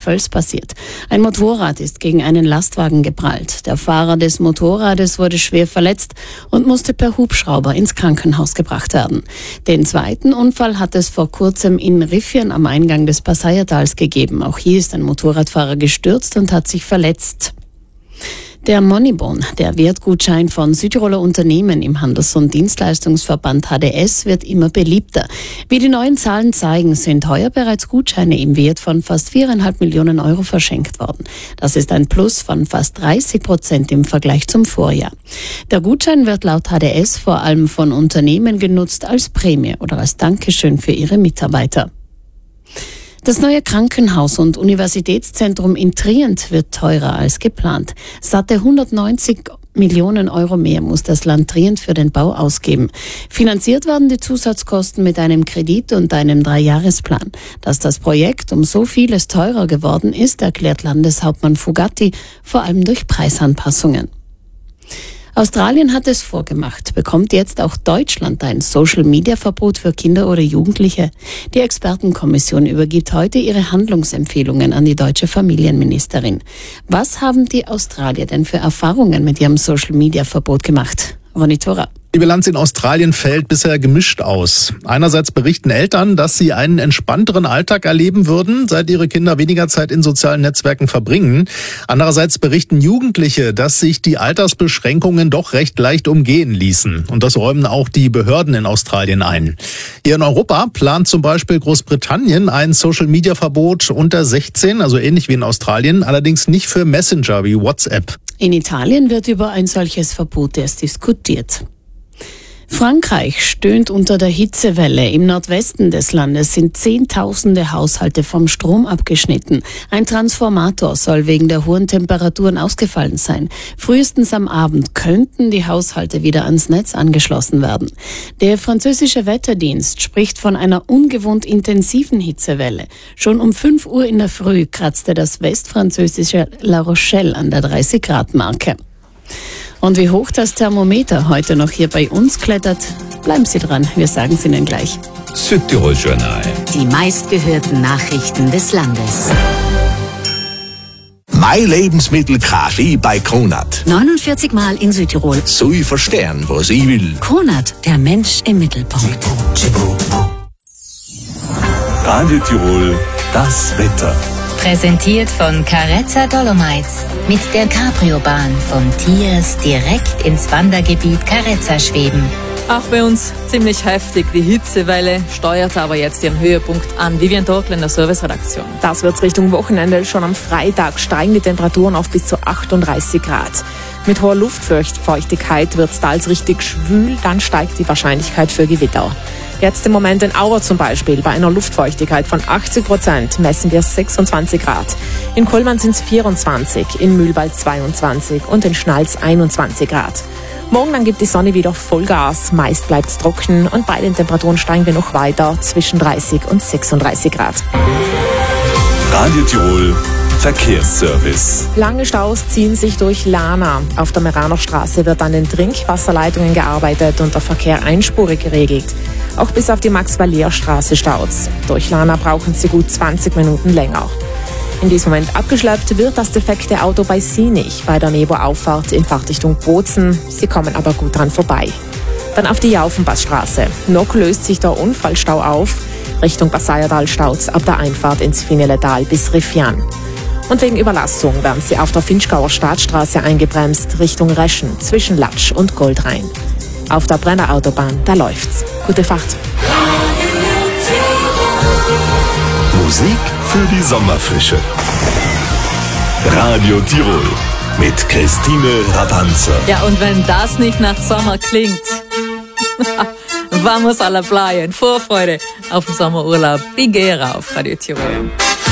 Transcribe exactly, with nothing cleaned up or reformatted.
Völs passiert. Ein Motorrad ist gegen einen Lastwagen geprallt. Der Fahrer des Motorrades wurde schwer verletzt und musste per Hubschrauber ins Krankenhaus gebracht werden. Den zweiten Unfall hat es vor kurzem in Riffian am Eingang des Passaiertals gegeben. Auch hier ist ein Motorradfahrer gestürzt und hat sich verletzt. Der Moneybon, der Wertgutschein von Südtiroler Unternehmen im Handels- und Dienstleistungsverband H D S, wird immer beliebter. Wie die neuen Zahlen zeigen, sind heuer bereits Gutscheine im Wert von fast viereinhalb Millionen Euro verschenkt worden. Das ist ein Plus von fast dreißig Prozent im Vergleich zum Vorjahr. Der Gutschein wird laut H D S vor allem von Unternehmen genutzt als Prämie oder als Dankeschön für ihre Mitarbeiter. Das neue Krankenhaus und Universitätszentrum in Trient wird teurer als geplant. Satte hundertneunzig Millionen Euro mehr muss das Land Trient für den Bau ausgeben. Finanziert werden die Zusatzkosten mit einem Kredit und einem Dreijahresplan. Dass das Projekt um so vieles teurer geworden ist, erklärt Landeshauptmann Fugatti, vor allem durch Preisanpassungen. Australien hat es vorgemacht. Bekommt jetzt auch Deutschland ein Social-Media-Verbot für Kinder oder Jugendliche? Die Expertenkommission übergibt heute ihre Handlungsempfehlungen an die deutsche Familienministerin. Was haben die Australier denn für Erfahrungen mit ihrem Social-Media-Verbot gemacht? Ronny Thora. Die Bilanz in Australien fällt bisher gemischt aus. Einerseits berichten Eltern, dass sie einen entspannteren Alltag erleben würden, seit ihre Kinder weniger Zeit in sozialen Netzwerken verbringen. Andererseits berichten Jugendliche, dass sich die Altersbeschränkungen doch recht leicht umgehen ließen. Und das räumen auch die Behörden in Australien ein. Hier in Europa plant zum Beispiel Großbritannien ein Social-Media-Verbot unter sechzehn, also ähnlich wie in Australien, allerdings nicht für Messenger wie WhatsApp. In Italien wird über ein solches Verbot erst diskutiert. Frankreich stöhnt unter der Hitzewelle. Im Nordwesten des Landes sind Zehntausende Haushalte vom Strom abgeschnitten. Ein Transformator soll wegen der hohen Temperaturen ausgefallen sein. Frühestens am Abend könnten die Haushalte wieder ans Netz angeschlossen werden. Der französische Wetterdienst spricht von einer ungewohnt intensiven Hitzewelle. Schon um fünf Uhr in der Früh kratzte das westfranzösische La Rochelle an der dreißig Grad Marke. Und wie hoch das Thermometer heute noch hier bei uns klettert, bleiben Sie dran, wir sagen es Ihnen gleich. Südtirol Journal. Die meistgehörten Nachrichten des Landes. Mein Lebensmittel Kaffee bei Kronat. neunundvierzig Mal in Südtirol. So ich verstehen, was ich will. Kronat, der Mensch im Mittelpunkt. Radio Tirol, das Wetter. Präsentiert von Carezza Dolomites. Mit der Cabrio-Bahn von Tiers direkt ins Wandergebiet Carezza schweben. Auch bei uns ziemlich heftig. Die Hitzewelle steuert aber jetzt ihren Höhepunkt an. Vivian Torkl in der Serviceredaktion. Das wird Richtung Wochenende. Schon am Freitag steigen die Temperaturen auf bis zu achtunddreißig Grad. Mit hoher Luftfeuchtigkeit wird es da als richtig schwül. Dann steigt die Wahrscheinlichkeit für Gewitter. Jetzt im Moment in Auer zum Beispiel, bei einer Luftfeuchtigkeit von achtzig Prozent messen wir sechsundzwanzig Grad. In Kollmann sind es vierundzwanzig, in Mühlwald zweiundzwanzig und in Schnalz einundzwanzig Grad. Morgen dann gibt die Sonne wieder Vollgas, meist bleibt es trocken und bei den Temperaturen steigen wir noch weiter zwischen dreißig und sechsunddreißig Grad. Radio Tirol, Verkehrsservice. Lange Staus ziehen sich durch Lana. Auf der Meraner Straße wird an den Trinkwasserleitungen gearbeitet und der Verkehr einspurig geregelt. Auch bis auf die Max-Valier-Straße staut's. Durch Lana brauchen Sie gut zwanzig Minuten länger. In diesem Moment abgeschleppt wird das defekte Auto bei Sinich bei der Nebo-Auffahrt in Fahrtrichtung Bozen. Sie kommen aber gut dran vorbei. Dann auf die Jaufenpassstraße. Noch löst sich der Unfallstau auf. Richtung Passaiertal staut's ab der Einfahrt ins Fineletal bis Riffian. Und wegen Überlastung werden Sie auf der Finchgauer Staatsstraße eingebremst Richtung Reschen zwischen Latsch und Goldrhein. Auf der Brenner Autobahn, da läuft's. Gute Fahrt. Musik für die Sommerfrische. Radio Tirol mit Christine Rabanza. Ja, und wenn das nicht nach Sommer klingt, vamos a la playa, in Vorfreude auf den Sommerurlaub. Die Gera auf Radio Tirol.